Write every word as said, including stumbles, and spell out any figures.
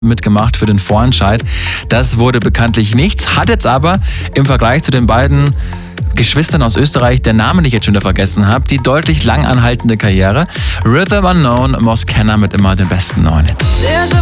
mitgemacht für den Vorentscheid. Das wurde bekanntlich nichts, hat jetzt aber im Vergleich zu den beiden Geschwistern aus Österreich, der Name, den ich jetzt schon wieder vergessen habe, die deutlich lang anhaltende Karriere. Rhythm Unknown, Moskenna mit immer den besten neuen Hits.